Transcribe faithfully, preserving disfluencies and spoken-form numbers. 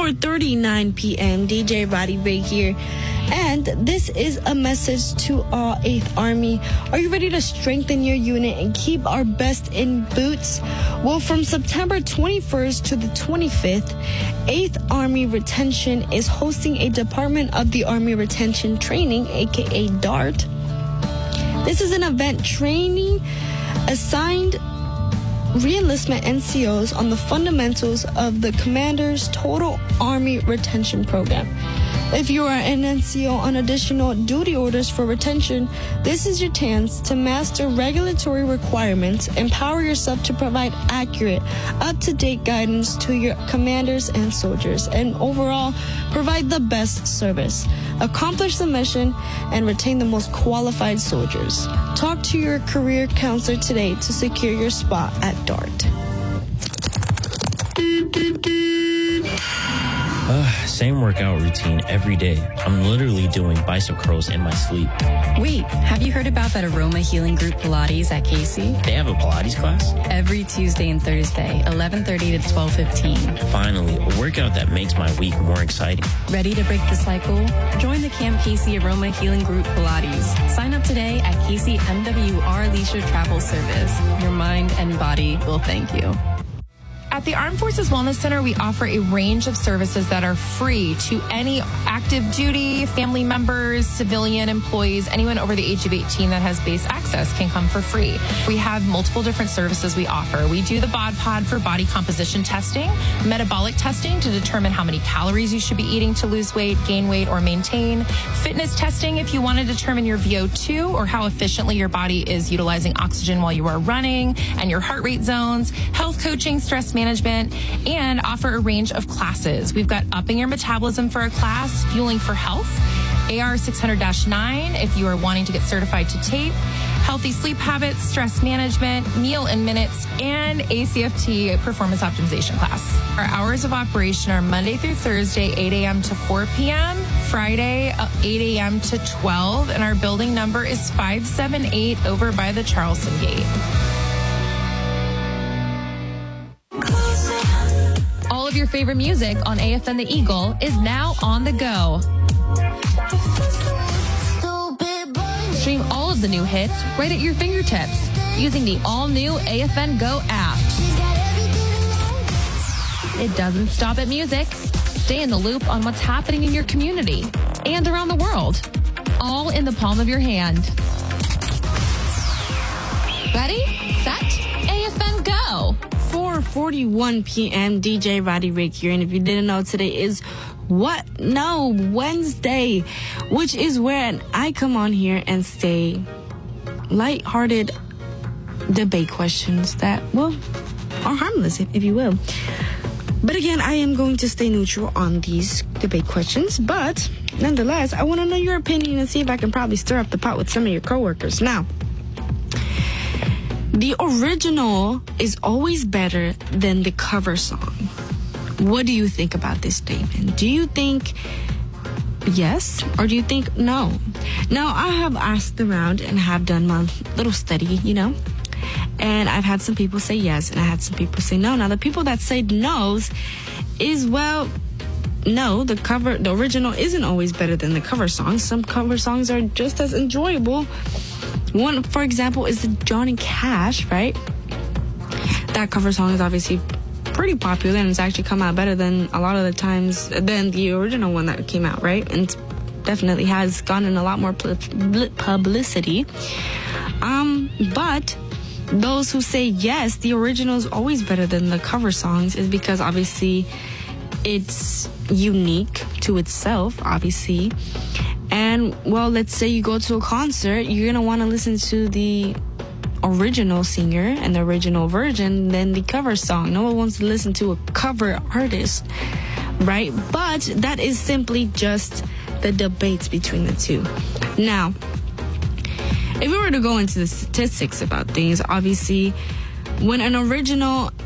four thirty-nine p.m. D J Roddy Ray here. And this is a message to all eighth Army. Are you ready to strengthen your unit and keep our best in boots? Well, from September twenty-first to the twenty-fifth, eighth Army Retention is hosting a Department of the Army Retention Training, aka DART. This is an event training assigned reenlistment N C Os on the fundamentals of the Commander's Total Army Retention Program. If you are an N C O on additional duty orders for retention, this is your chance to master regulatory requirements, empower yourself to provide accurate, up-to-date guidance to your commanders and soldiers, and overall, provide the best service. Accomplish the mission and retain the most qualified soldiers. Talk to your career counselor today to secure your spot at DART. Uh, same workout routine every day. I'm literally doing bicep curls in my sleep. Wait, have you heard about that Aroma Healing Group Pilates at K C? They have a Pilates class? Every Tuesday and Thursday, eleven thirty to twelve fifteen. Finally, a workout that makes my week more exciting. Ready to break the cycle? Join the Camp K C Aroma Healing Group Pilates. Sign up today at K C M W R Leisure Travel Service. Your mind and body will thank you. At the Armed Forces Wellness Center, we offer a range of services that are free to any active duty, family members, civilian employees, anyone over the age of eighteen that has base access can come for free. We have multiple different services we offer. We do the bod pod for body composition testing, metabolic testing to determine how many calories you should be eating to lose weight, gain weight, or maintain, fitness testing if you want to determine your V O two or how efficiently your body is utilizing oxygen while you are running, and your heart rate zones, health coaching, stress management, and offer a range of classes. We've got Upping Your Metabolism for a class, Fueling for Health, A R six hundred dash nine if you are wanting to get certified to tape, Healthy Sleep Habits, Stress Management, Meal in Minutes, and A C F T Performance Optimization class. Our hours of operation are Monday through Thursday, eight a.m. to four p.m., Friday, eight a.m. to twelve, and our building number is five seven eight over by the Charleston Gate. All of your favorite music on A F N The Eagle is now on the go. Stream all of the new hits right at your fingertips using the all-new A F N Go app. It doesn't stop at music. Stay in the loop on what's happening in your community and around the world, all in the palm of your hand. Ready, set, A F N Go. four forty-one p.m. D J Roddy Rick here, and if you didn't know, today is what? No, Wednesday, which is when I come on here and say lighthearted debate questions that, well, are harmless, if you will. But again, I am going to stay neutral on these debate questions, but nonetheless, I want to know your opinion and see if I can probably stir up the pot with some of your coworkers. Now, the original is always better than the cover song. What do you think about this statement? Do you think yes, or do you think no? Now, I have asked around and have done my little study, you know, and I've had some people say yes, and I had some people say no. Now, the people that say no's is, well, no, the cover, the original isn't always better than the cover song. Some cover songs are just as enjoyable. One, for example, is the Johnny Cash, right? That cover song is obviously pretty popular, and it's actually come out better than a lot of the times than the original one that came out, right? And definitely has gotten a lot more publicity. Um, but those who say yes, the original is always better than the cover songs, is because obviously it's unique to itself, obviously. And, well, let's say you go to a concert, you're going to want to listen to the original singer and the original version than the cover song. No one wants to listen to a cover artist, right? But that is simply just the debates between the two. Now, if we were to go into the statistics about things, obviously, when an original